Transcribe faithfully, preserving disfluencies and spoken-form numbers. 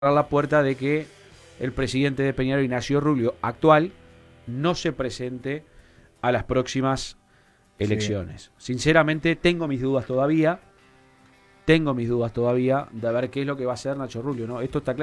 la puerta de que el presidente de Peñarol, Ignacio Rubio, actual, no se presente a las próximas elecciones. Sí. Sinceramente, tengo mis dudas todavía. Tengo mis dudas todavía de ver qué es lo que va a hacer Nacho Rubio, ¿no? Esto está claro.